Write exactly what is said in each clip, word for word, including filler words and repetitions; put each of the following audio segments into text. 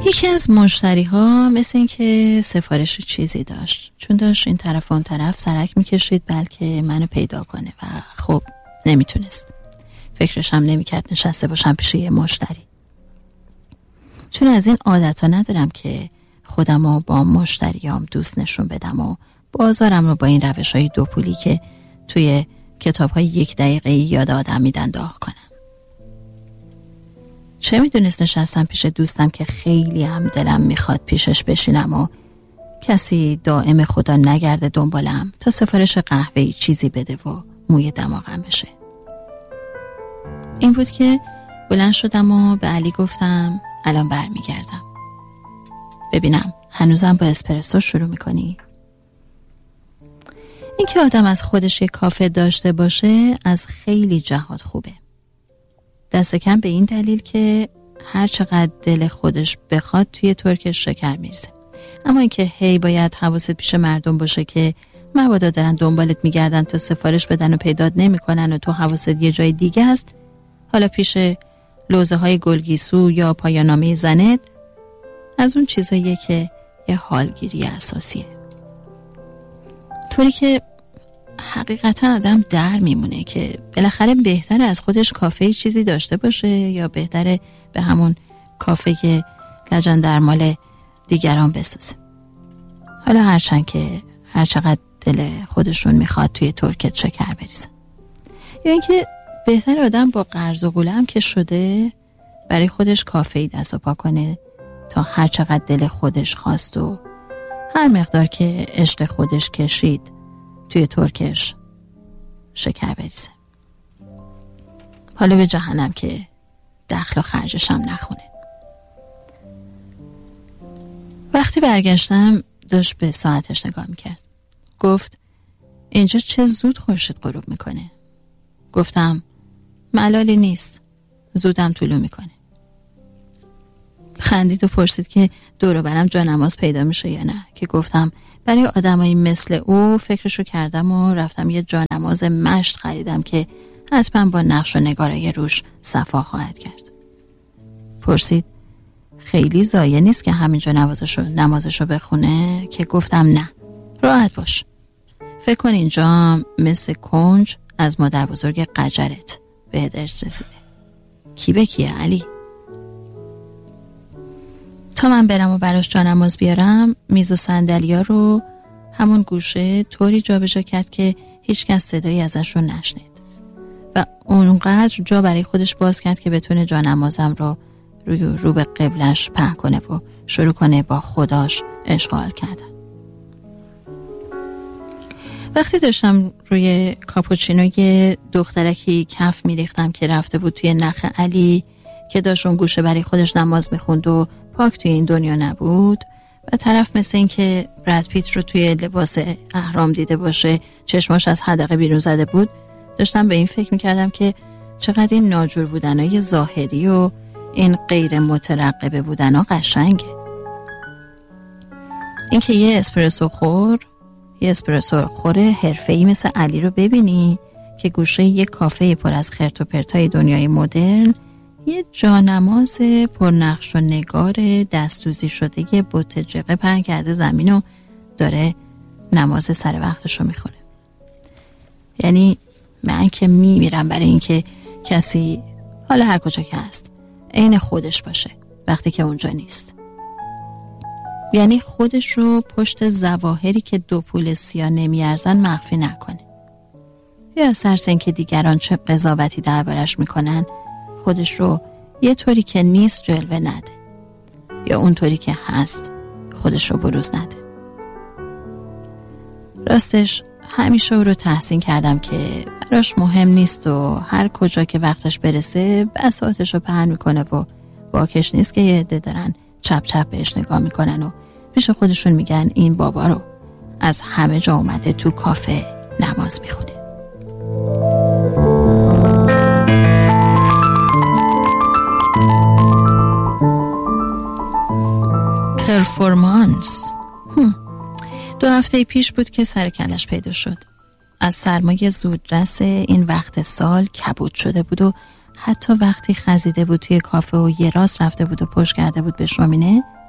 یکی از مشتری ها مثل این که سفارش چیزی داشت، چون داشت این طرف اون طرف سرک میکشید بلکه منو پیدا کنه و خب نمیتونست. فکرش هم نمیکرد نشسته باشم پیش یه مشتری، چون از این عادت ها ندارم که خودم رو با مشتریام دوست نشون بدم و بازارم رو با این روش های دو پولی که توی کتاب های یک دقیقه یاد آدم میدن داغ کنم. چه میدونست نشستم پیش دوستم که خیلی هم دلم میخواد پیشش بشینم و کسی دائم خدا نگرده دنبالم تا سفارش قهوه‌ای چیزی بده و موی دماغم بشه. این بود که بلند شدم و به علی گفتم الان برمیگردم. ببینم هنوزم با اسپرسو شروع میکنی؟ این که آدم از خودش یک کافه داشته باشه از خیلی جهات خوبه. دست کم به این دلیل که هر چقدر دل خودش بخواد توی ترکش شکر میرزه. اما اینکه هی باید حواست پیش مردم باشه که مبادا دارن دنبالت میگردن تا سفارش بدن و پیدات نمیکنن و تو حواست یه جای دیگه است، حالا پیش لوزه های گلگیسو یا پایانامه زنت، از اون چیزاییه که یه حالگیری اساسیه. طوری که حقیقتا آدم در میمونه که بالاخره بهتره از خودش کافه چیزی داشته باشه یا بهتره به همون کافه که لجن در مال دیگران بسازه. حالا هرچند که هرچقدر دل خودشون میخواد توی ترکت شکر بریزن، یا اینکه بهتر آدم با قرض و قولم که شده برای خودش کافه‌ای دست و پا کنه تا هرچقدر دل خودش خواست و هر مقدار که عشق خودش کشید توی ترکش شکر بریزه. حالا به جهنم که دخل و خرجش هم نخونه. وقتی برگشتم داشت به ساعتش نگاه میکرد. گفت اینجا چه زود خورشید غروب میکنه. گفتم ملالی نیست، زودم طلوع میکنه. خندید و پرسید که دور و برم جا نماز پیدا میشه یا نه، که گفتم برای آدمایی مثل او فکرشو کردم و رفتم یه جا نماز مشت خریدم که حتما با نقش و نگارای روش صفا خواهد کرد. پرسید خیلی ضایع نیست که همینجا نمازشو نمازشو بخونه؟ که گفتم نه، راحت باش. فکر کن اینجا مثل کنج از مادر بزرگ قجرت بهت ارث رسیده. کی به کیه علی؟ تا من برم و براش جا نماز بیارم میز و صندلیا رو همون گوشه طوری جا به جا کرد که هیچ کس صدایی ازش رو نشنید و اونقدر جا برای خودش باز کرد که بتونه جا نمازم رو روی رو به قبلش پهن کنه و شروع کنه با خداش اشغال کردن. وقتی داشتم روی کاپوچینوی دخترکی کف میریختم که رفته بود توی نخ علی که داشت اون گوشه برای خودش نماز میخوند و پاک توی این دنیا نبود و طرف مثل این که براد پیت رو توی لباس احرام دیده باشه چشماش از حدقه بیرون زده بود، داشتم به این فکر میکردم که چقدر این ناجور بودنای ظاهری و این غیر مترقبه بودنا قشنگه. این که یه اسپرسو خور یه اسپرسو خور حرفه‌ای مثل علی رو ببینی که گوشه یه کافه پر از خرت و پرتای دنیای مدرن یه جانماز پر نقش و نگار دستوزی شده یه بت جقه پهن کرده زمین و داره نماز سر وقتشو میخونه. یعنی من که میمیرم برای این که کسی حالا هر کجا که هست عین خودش باشه وقتی که اونجا نیست. یعنی خودش رو پشت ظواهری که دو پول سیاه نمیارزن مخفی نکنه، یا از ترس این که دیگران چه قضاوتی دربارش میکنن خودش رو یه طوری که نیست جلوه نده، یا اون طوری که هست خودش رو بروز نده. راستش همیشه او رو تحسین کردم که براش مهم نیست و هر کجا که وقتش برسه بساطش رو پهن میکنه و باکش نیست که یه عده دارن چپ چپ بهش نگاه میکنن و پیش خودشون میگن این بابا رو از همه جا اومده تو کافه نماز میخونه. پرفورمانس. دو هفته پیش بود که سر کلش پیدا شد. از سرمایه زودرس این وقت سال کبود شده بود و حتی وقتی خزیده بود توی کافه و یه راست رفته بود و پشت کرده بود به شومینه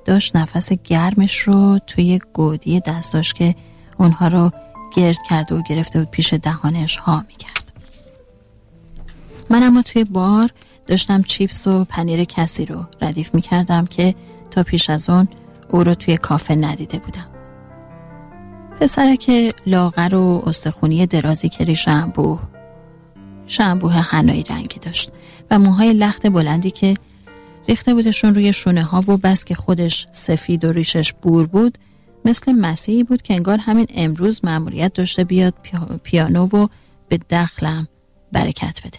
داشت نفس گرمش رو توی گودی دستاش که اونها رو گرد کرده و گرفته بود پیش دهانش ها میکرد. من اما توی بار داشتم چیپس و پنیر کسی رو ردیف میکردم که تا پیش از اون او رو توی کافه ندیده بودم. پسرک لاغر و استخونی درازی که ریش انبوه شنبوه حنایی رنگی داشت و موهای لخت بلندی که ریخته بودشون روی شونه ها و بس که خودش سفید و ریشش بور بود، مثل مسیحی بود که انگار همین امروز مأموریت داشته بیاد پیانو و به دخلم برکت بده.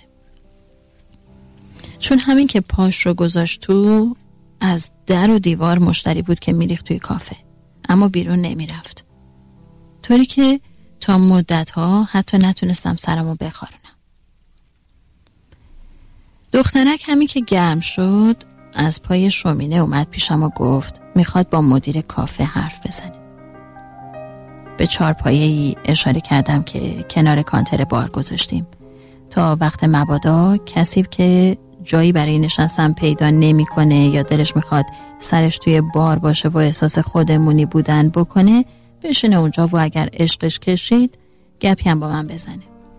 چون همین که پاش رو گذاشت تو، از در و دیوار مشتری بود که میریخت توی کافه، اما بیرون نمیرفت، طوری که تا مدتها حتی نتونستم سرمو بخارونم. دخترک همین که گرم شد از پای شومینه اومد پیشم و گفت میخواد با مدیر کافه حرف بزنه. به چارپایه‌ای اشاره کردم که کنار کانتر بار گذاشتیم تا وقت مبادا کسی که جایی برای نشستن پیدا نمی‌کنه یا دلش میخواد سرش توی بار باشه و احساس خودمونی بودن بکنه، بشینه اونجا و اگر عشقش کشید گپی هم با من بزنه.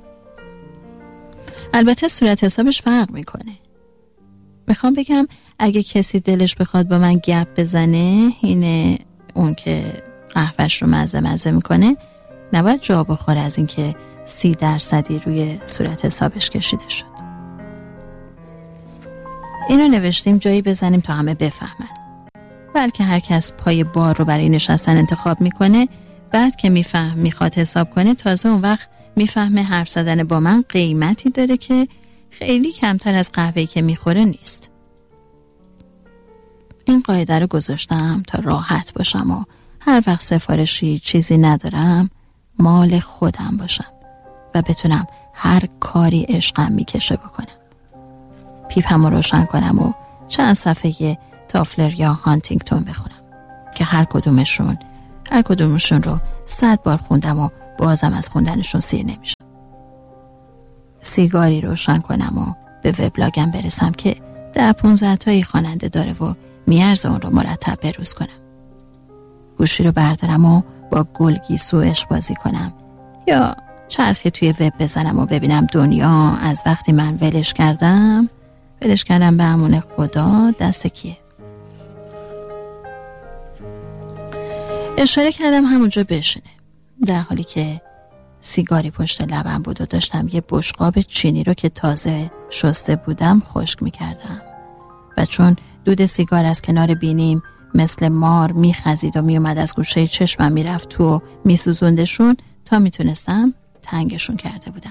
البته صورت حسابش فرق میکنه. میخوام بگم اگه کسی دلش بخواد با من گپ بزنه، اینه اون که قهوهش رو مزه مزه میکنه، نباید جا بخوره از این که سی درصدی روی صورت حسابش کشیده شد. اینو نوشتیم جایی بزنیم تا همه بفهمن. بلکه هر کس پای بار رو برای نشستن انتخاب میکنه، بعد که میفهم میخواد حساب کنه، تازه اون وقت میفهمه حرف زدن با من قیمتی داره که خیلی کمتر از قهوه‌ای که میخوره نیست. این قاعده رو گذاشتم تا راحت باشم و هر وقت سفارشی چیزی ندارم مال خودم باشم و بتونم هر کاری عشقم میکشه بکنم. پیپم رو روشن کنم و چند صفحه تافلر یا هانتینگتون بخونم که هر کدومشون هر کدومشون رو صد بار خوندم و بازم از خوندنشون سیر نمیشم. سیگاری روشن کنم و به وبلاگم برسم که ده پونزده تایی خواننده داره و میارزه اون رو مرتب بروز کنم. گوشی رو بردارم و با گلگیسو عشق بازی کنم یا چرخی توی وب بزنم و ببینم دنیا از وقتی من ولش کردم ولش کردم به امون خدا دست کیه. اشاره کردم همونجا بشینه، در حالی که سیگاری پشت لبم بود و داشتم یه بشقاب چینی رو که تازه شسته بودم خشک می کردم و چون دود سیگار از کنار بینیم مثل مار می خزید و می اومد از گوشه چشمم می رفت تو و می سوزوندشون تا می تونستم تنگشون کرده بودم.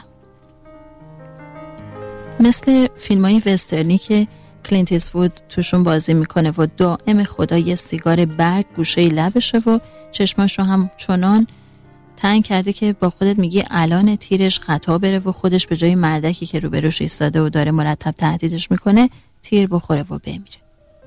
مثل فیلم های وسترنی که کلینت ایستوود توشون بازی میکنه و دائم خدا یه سیگار برگ گوشه لبشه و چشماشو هم چنان تنگ کرده که با خودت میگی الان تیرش خطا بره و خودش به جای مردکی که روبروش ایستاده و داره مرتب تهدیدش میکنه تیر بخوره و بمیره.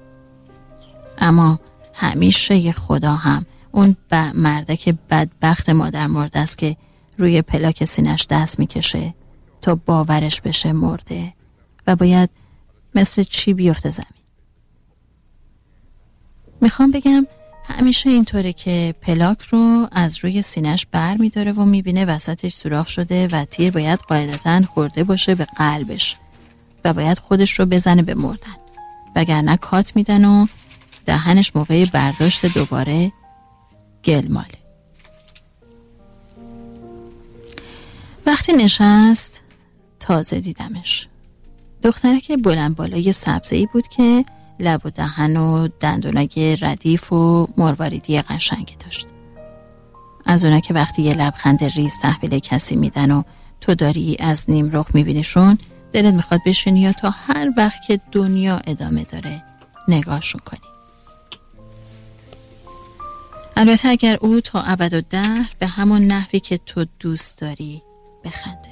اما همیشه یه خدا هم اون مردک بدبخت مادر مرده است که روی پلاک سینش دست میکشه تا باورش بشه مرده و باید مثل چی بیفته زمین. میخوام بگم همیشه اینطوره که پلاک رو از روی سینش بر میداره و میبینه وسطش سوراخ شده و تیر باید قاعدتاً خورده باشه به قلبش و باید خودش رو بزنه به مردن، وگرنه کات میدن و دهنش موقع برداشت دوباره گلماله. وقتی نشست تازه دیدمش. دخترک بلند بالای سبزه‌ای بود که لب و دهن و دندونای ردیف و مرواریدی قشنگی داشت. از اونا که وقتی یه لبخند ریز تحویل کسی میدن و تو داری از نیم رخ میبینیشون، دلت میخواد بشینی یا تا هر وقت که دنیا ادامه داره نگاهشون کنی. البته اگر او تا ابد و دهر به همون نحوی که تو دوست داری بخنده.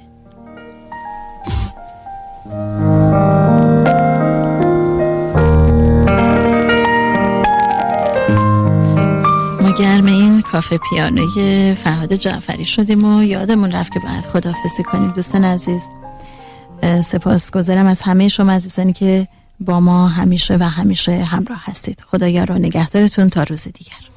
ما گرم این کافه پیانوی فرهاد جعفری شدیم و یادمون رفت که بعد خداحافظی کنیم. دوستان عزیز، سپاسگزارم از همه شما عزیزانی که با ما همیشه و همیشه همراه هستید. خدایا رو نگهدارتون تا روز دیگر.